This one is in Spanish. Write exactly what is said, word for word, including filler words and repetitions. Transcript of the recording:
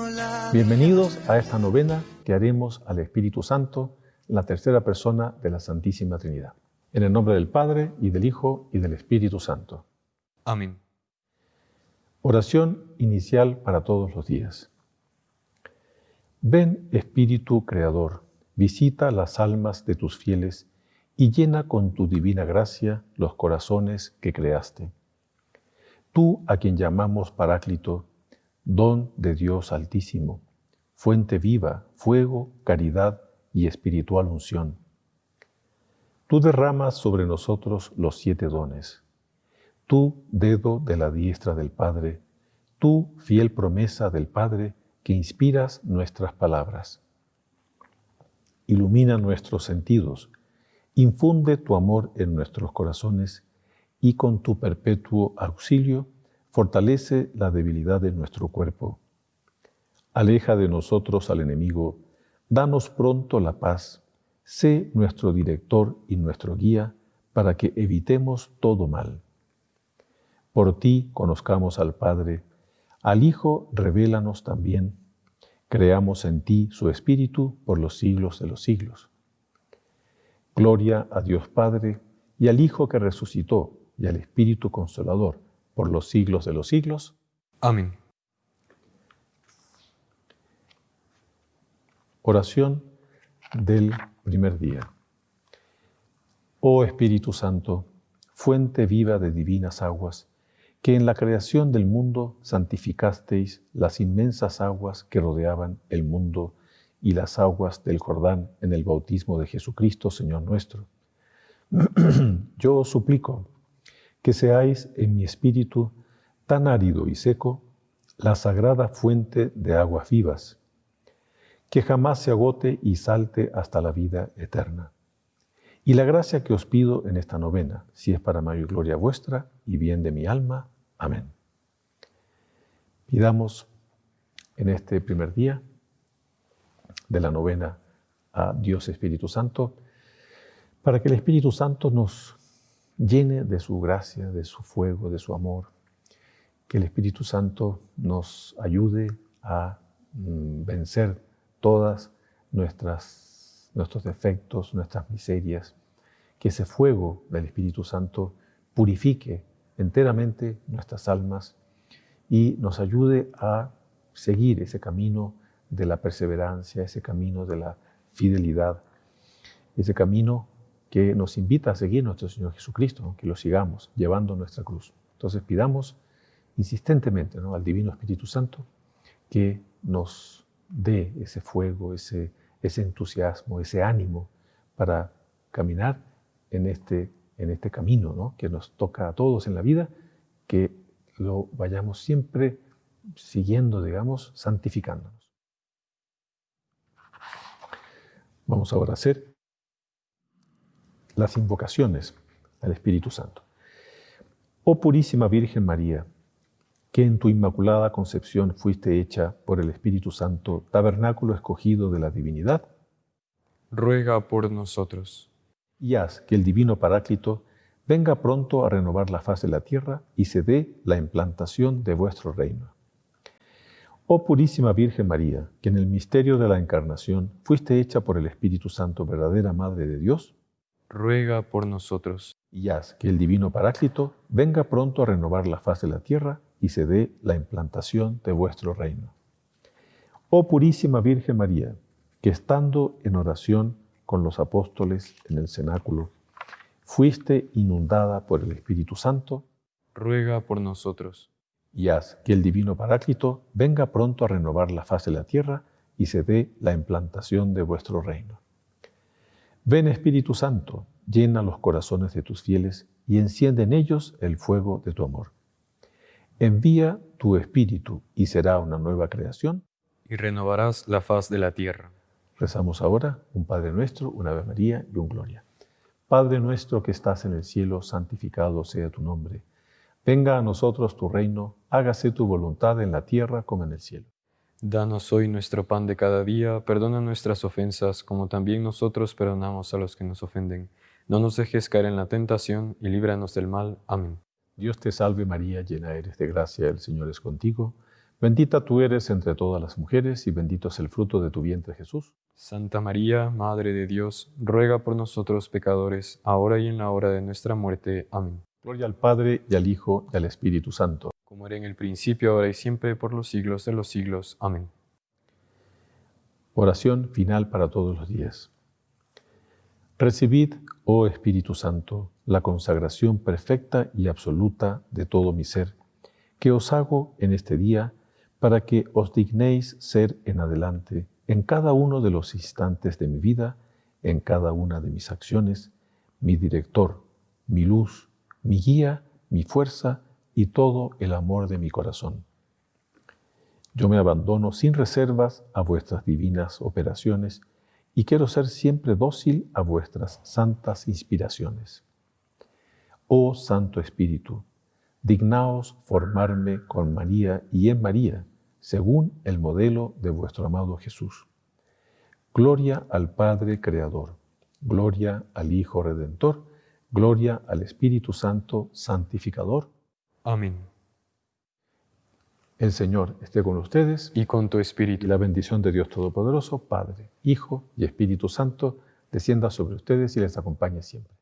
Bienvenidos a esta novena que haremos al Espíritu Santo, la tercera persona de la Santísima Trinidad. En el nombre del Padre, y del Hijo, y del Espíritu Santo. Amén. Oración inicial para todos los días. Ven, Espíritu Creador, visita las almas de tus fieles y llena con tu divina gracia los corazones que creaste. Tú, a quien llamamos Paráclito, don de Dios Altísimo, fuente viva, fuego, caridad y espiritual unción. Tú derramas sobre nosotros los siete dones. Tú, dedo de la diestra del Padre, tú, fiel promesa del Padre, que inspiras nuestras palabras. Ilumina nuestros sentidos, infunde tu amor en nuestros corazones y con tu perpetuo auxilio fortalece la debilidad de nuestro cuerpo. Aleja de nosotros al enemigo, danos pronto la paz, sé nuestro director y nuestro guía para que evitemos todo mal. Por ti conozcamos al Padre, al Hijo revélanos también, creamos en ti su Espíritu por los siglos de los siglos. Gloria a Dios Padre y al Hijo que resucitó y al Espíritu Consolador por los siglos de los siglos. Amén. Oración del primer día. Oh Espíritu Santo, fuente viva de divinas aguas, que en la creación del mundo santificasteis las inmensas aguas que rodeaban el mundo y las aguas del Jordán en el bautismo de Jesucristo, Señor nuestro. Yo os suplico que seáis en mi espíritu tan árido y seco la sagrada fuente de aguas vivas, que jamás se agote y salte hasta la vida eterna. Y la gracia que os pido en esta novena, si es para mayor gloria vuestra y bien de mi alma. Amén. Pidamos en este primer día de la novena a Dios Espíritu Santo, para que el Espíritu Santo nos llene de su gracia, de su fuego, de su amor, que el Espíritu Santo nos ayude a mm, vencer todas nuestras, nuestros defectos, nuestras miserias, que ese fuego del Espíritu Santo purifique enteramente nuestras almas y nos ayude a seguir ese camino de la perseverancia, ese camino de la fidelidad, ese camino que nos invita a seguir nuestro Señor Jesucristo, que lo sigamos llevando nuestra cruz. Entonces pidamos insistentemente, ¿no?, al Divino Espíritu Santo que nos dé ese fuego, ese, ese entusiasmo, ese ánimo para caminar en este, en este camino, ¿no?, que nos toca a todos en la vida, que lo vayamos siempre siguiendo, digamos, santificándonos. Vamos ahora a hacer las invocaciones al Espíritu Santo. Oh Purísima Virgen María, que en tu inmaculada concepción fuiste hecha por el Espíritu Santo, tabernáculo escogido de la divinidad, ruega por nosotros. Y haz que el divino Paráclito venga pronto a renovar la faz de la tierra y se dé la implantación de vuestro reino. Oh Purísima Virgen María, que en el misterio de la Encarnación fuiste hecha por el Espíritu Santo verdadera Madre de Dios, ruega por nosotros. Y haz que el divino Paráclito venga pronto a renovar la faz de la tierra y se dé la implantación de vuestro reino. Oh Purísima Virgen María, que estando en oración con los apóstoles en el cenáculo, fuiste inundada por el Espíritu Santo, ruega por nosotros. Y haz que el divino Paráclito venga pronto a renovar la faz de la tierra y se dé la implantación de vuestro reino. Ven Espíritu Santo, llena los corazones de tus fieles y enciende en ellos el fuego de tu amor. Envía tu Espíritu y será una nueva creación. Y renovarás la faz de la tierra. Rezamos ahora un Padre Nuestro, una Ave María y un Gloria. Padre nuestro que estás en el cielo, santificado sea tu nombre. Venga a nosotros tu reino, hágase tu voluntad en la tierra como en el cielo. Danos hoy nuestro pan de cada día, perdona nuestras ofensas, como también nosotros perdonamos a los que nos ofenden. No nos dejes caer en la tentación y líbranos del mal. Amén. Dios te salve María, llena eres de gracia, el Señor es contigo. Bendita tú eres entre todas las mujeres y bendito es el fruto de tu vientre, Jesús. Santa María, Madre de Dios, ruega por nosotros pecadores, ahora y en la hora de nuestra muerte. Amén. Gloria al Padre, y al Hijo, y al Espíritu Santo. Como era en el principio, ahora y siempre, por los siglos de los siglos. Amén. Oración final para todos los días. Recibid, oh Espíritu Santo, la consagración perfecta y absoluta de todo mi ser, que os hago en este día, para que os dignéis ser en adelante, en cada uno de los instantes de mi vida, en cada una de mis acciones, mi director, mi luz, mi guía, mi fuerza y todo el amor de mi corazón. Yo me abandono sin reservas a vuestras divinas operaciones y quiero ser siempre dócil a vuestras santas inspiraciones. Oh Santo Espíritu, dignaos formarme con María y en María, según el modelo de vuestro amado Jesús. Gloria al Padre Creador, gloria al Hijo Redentor, gloria al Espíritu Santo Santificador. Amén. El Señor esté con ustedes Y con tu espíritu. y la bendición de Dios Todopoderoso, Padre, Hijo y Espíritu Santo, descienda sobre ustedes y les acompañe siempre.